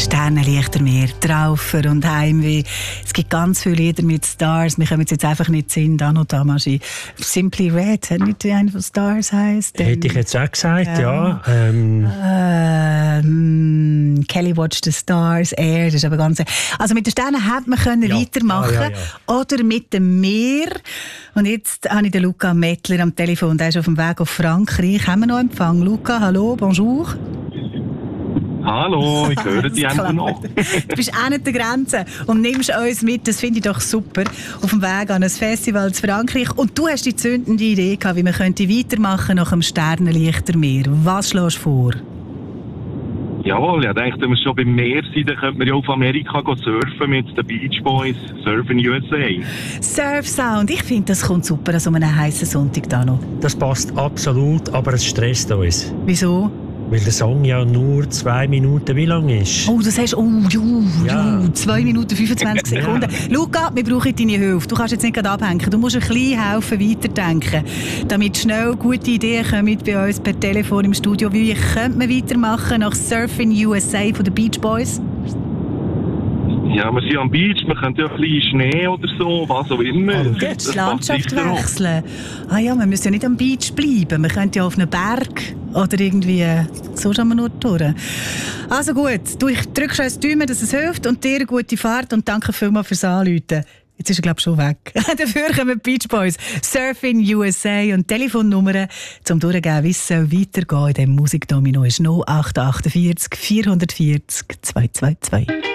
Sternenlichtermeer, Traufer und Heimweh. Es gibt ganz viele Lieder mit Stars. Wir können jetzt einfach nicht singen. Dano Damashi. Simply Red, hat nicht einer von Stars heisst? Hätte ich jetzt auch gesagt, ja. Kelly Watch the Stars, Air, das ist aber ganz... Also mit den Sternen hätte man weitermachen können. Oder mit dem Meer. Und jetzt habe ich den Luca Mettler am Telefon. Der ist auf dem Weg auf Frankreich. Haben wir noch Empfang? Luca, hallo, bonjour. Hallo, ich höre dich einfach noch. Du bist auch nicht der Grenze und nimmst uns mit, das finde ich doch super, auf dem Weg an ein Festival zu Frankreich. Und du hast die zündende Idee gehabt, wie man könnte weitermachen nach dem Sternenlichtermeer. Was schlägst du vor? Jawohl, ich dachte, wenn wir schon beim Meer sind, dann könnte man ja auf Amerika surfen mit den Beach Boys, Surfing USA. Surf Sound, ich finde, das kommt super an so einem heißen Sonntag da noch. Das passt absolut, aber es stresst uns. Wieso? Weil der Song ja nur 2 Minuten wie lang ist. Oh, das heißt, 2 Minuten 25 Sekunden. Ja. Luca, wir brauchen deine Hilfe. Du kannst jetzt nicht gerade abhängen. Du musst ein bisschen helfen, weiterdenken. Damit schnell gute Ideen kommen bei uns per Telefon im Studio. Wie könnte man weitermachen nach Surfing USA von den Beach Boys? Ja, wir sind am Beach, wir können ja ein bisschen Schnee oder so, was auch immer. Die Landschaft wechseln. Ah ja, wir müssen ja nicht am Beach bleiben. Wir können ja auf einem Berg oder irgendwie so schauen wir nur durch. Also gut, ich drücke schon ein Daumen, dass es hilft und dir eine gute Fahrt und danke vielmals fürs Anrufen. Jetzt ist er, glaube ich, schon weg. Dafür kommen die Beach Boys, Surfing USA und Telefonnummern zum Durchgeben, wie es weitergehen in diesem Musikdomino ist 0848 440 222.